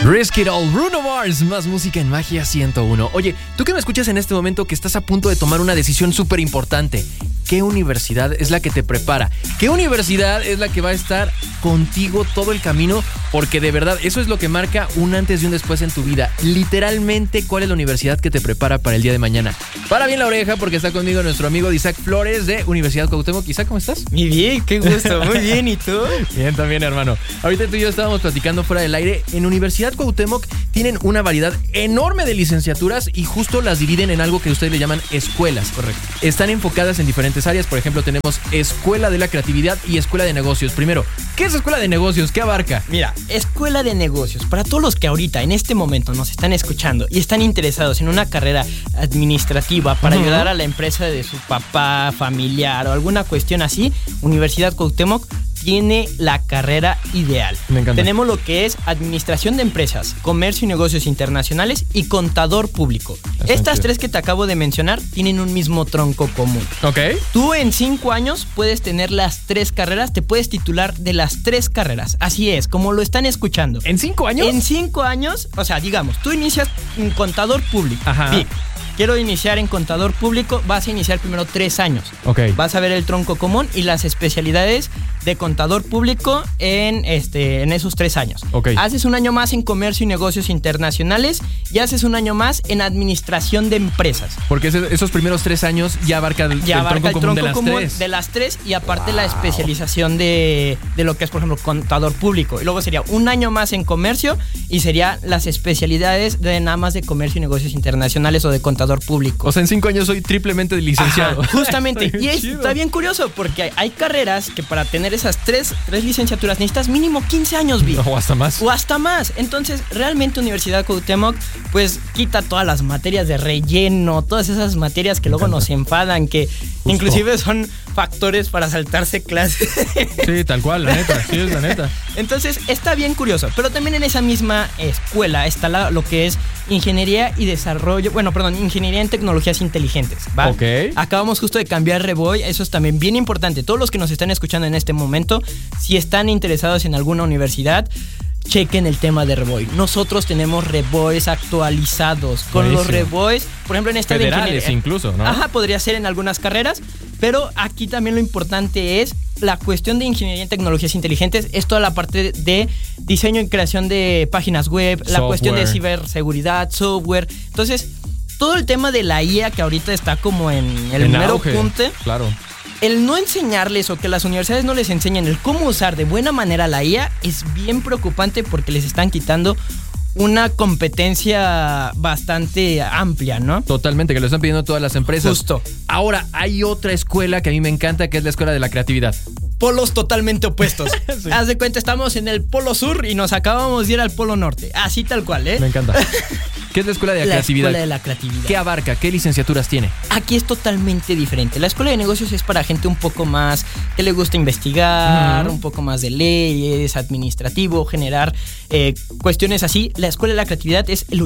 Risk It All, Bruno Mars, más música en Magia 101. Oye, tú que me escuchas en este momento que estás a punto de tomar una decisión súper importante. ¿Qué universidad es la que te prepara? ¿Qué universidad es la que va a estar contigo todo el camino? Porque de verdad, eso es lo que marca un antes y un después en tu vida. Literalmente, ¿cuál es la universidad que te prepara para el día de mañana? Para bien la oreja, porque está conmigo nuestro amigo Isaac Flores de Universidad Cuauhtémoc. Isaac, ¿cómo estás? Muy bien, qué gusto, muy bien, ¿y tú? Bien, también, hermano. Ahorita tú y yo estábamos platicando fuera del aire. En Universidad Cuauhtémoc tienen una variedad enorme de licenciaturas y justo las dividen en algo que ustedes le llaman escuelas. Correcto. Están enfocadas en diferentes áreas. Por ejemplo, tenemos Escuela de la Creatividad y Escuela de Negocios. Primero, ¿qué es Escuela de Negocios? ¿Qué abarca? Mira, Escuela de Negocios, para todos los que ahorita en este momento nos están escuchando y están interesados en una carrera administrativa para ayudar a la empresa de su papá, familiar o alguna cuestión así, Universidad Cuauhtémoc tiene la carrera ideal. Me encanta. Tenemos lo que es Administración de Empresas, Comercio y Negocios Internacionales y Contador Público. Estas tres que te acabo de mencionar tienen un mismo tronco común. Ok. Tú en 5 años puedes tener las 3 carreras, te puedes titular de las 3 carreras. Así es, como lo están escuchando. ¿En 5 años? En 5 años, o sea, digamos, tú inicias en Contador Público. Ajá. Bien. Quiero iniciar en Contador Público, vas a iniciar primero 3 años. Ok. Vas a ver el tronco común y las especialidades de Contador Público en esos 3 años. Ok. Haces un año más en Comercio y Negocios Internacionales y haces un año más en Administración de Empresas. Porque esos primeros 3 años ya abarca el tronco común de las 3 y aparte la especialización de lo que es, por ejemplo, Contador Público. Y luego sería un año más en Comercio y sería las especialidades de nada más de Comercio y Negocios Internacionales o de Contador Público. O sea, en 5 años soy triplemente licenciado. Ajá, justamente. Está Y está bien curioso porque hay carreras que para tener esas tres licenciaturas necesitas mínimo 15 años, Vi. O hasta más. O hasta más. Entonces, realmente Universidad Cuauhtémoc pues quita todas las materias de relleno, todas esas materias que luego nos enfadan, que inclusive son factores para saltarse clases. Sí, tal cual, la neta. Sí, es la neta. Entonces, está bien curioso. Pero también en esa misma escuela está lo que es Ingeniería y Desarrollo, Ingeniería en Tecnologías Inteligentes, ¿va? Ok. Acabamos justo de cambiar Reboy, eso es también bien importante. Todos los que nos están escuchando en este momento, si están interesados en alguna universidad, chequen el tema de Reboy. Nosotros tenemos Reboys actualizados. Con Buenísimo. Los Reboys, por ejemplo, en esta Federales de ingeniería, incluso, ¿no? Ajá, podría ser en algunas carreras, pero aquí también lo importante es la cuestión de Ingeniería en Tecnologías Inteligentes, es toda la parte de diseño y creación de páginas web, la cuestión de ciberseguridad, software. Entonces, todo el tema de la IA que ahorita está como en el mero auge, punto. Claro. El no enseñarles o que las universidades no les enseñen el cómo usar de buena manera la IA es bien preocupante porque les están quitando una competencia bastante amplia, ¿no? Totalmente, que lo están pidiendo todas las empresas. Justo. Ahora, hay otra escuela que a mí me encanta, que es la Escuela de la Creatividad. Polos totalmente opuestos. Sí. Haz de cuenta, estamos en el polo sur y nos acabamos de ir al polo norte. Así tal cual, ¿eh? Me encanta. ¿Qué es la Escuela de la Creatividad? Escuela de la Creatividad. ¿Qué abarca? ¿Qué licenciaturas tiene? Aquí es totalmente diferente. La Escuela de Negocios es para gente un poco más que le gusta investigar, un poco más de leyes, administrativo, generar cuestiones así. La Escuela de la Creatividad es el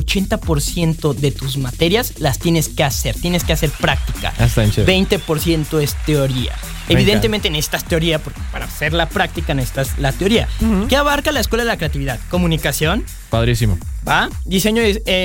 80% de tus materias las tienes que hacer práctica. Está en chévere. 20% es teoría. Evidentemente necesitas teoría, porque para hacer la práctica necesitas la teoría. ¿Qué abarca la Escuela de la Creatividad? Comunicación. Padrísimo. ¿Va? Diseño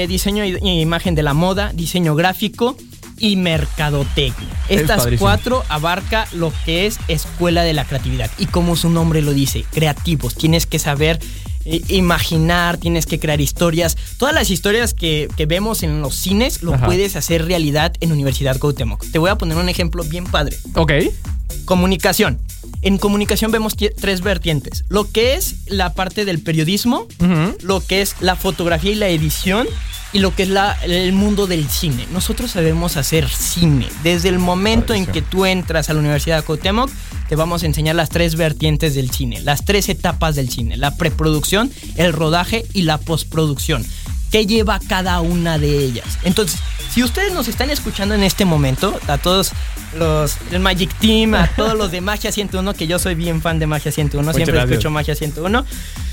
y imagen de la moda, diseño gráfico y mercadotecnia. Estas 4 abarca lo que es Escuela de la Creatividad. Y como su nombre lo dice, creativos. Tienes que saber imaginar, tienes que crear historias. Todas las historias que vemos en los cines lo puedes hacer realidad en Universidad Cuauhtémoc. Te voy a poner un ejemplo bien padre. Ok. Comunicación. En comunicación vemos 3 vertientes. Lo que es la parte del periodismo, lo que es la fotografía y la edición, y lo que es el mundo del cine. Nosotros sabemos hacer cine. Desde el momento en que tú entras a la Universidad de Cuauhtémoc, te vamos a enseñar las 3 vertientes del cine, las 3 etapas del cine: la preproducción, el rodaje y la postproducción. ¿Qué lleva cada una de ellas? Entonces, si ustedes nos están escuchando en este momento, a todos el Magic Team, a todos los de Magia 101, que yo soy bien fan de Magia 101, Muchas siempre gracias. escucho Magia 101,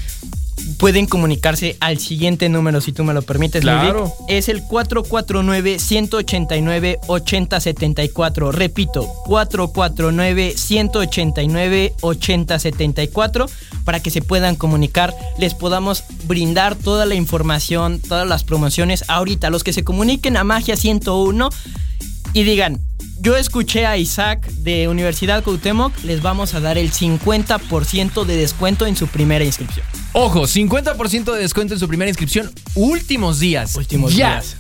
pueden comunicarse al siguiente número, si tú me lo permites. Claro. Ludwig. Es el 449-189-8074. Repito, 449-189-8074 para que se puedan comunicar, les podamos brindar toda la información, todas las promociones ahorita. Los que se comuniquen a Magia 101 y digan, yo escuché a Isaac de Universidad Cuauhtémoc, les vamos a dar el 50% de descuento en su primera inscripción. Ojo, 50% de descuento en su primera inscripción. Últimos días. Días.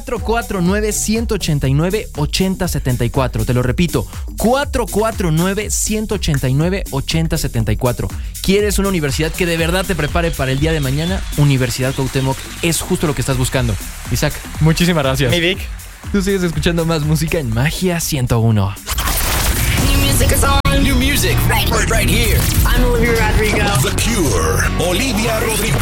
449-189-8074. Te lo repito, 449-189-8074. ¿Quieres una universidad que de verdad te prepare para el día de mañana? Universidad Cuauhtémoc es justo lo que estás buscando. Isaac, muchísimas gracias. Mi Vic. Tú sigues escuchando más música en Magia 101. New music right here. I'm Olivia Rodrigo. The Cure, Olivia Rodrigo.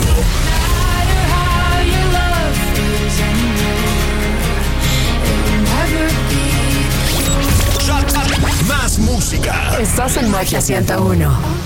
Más música. Estás en Magia 101.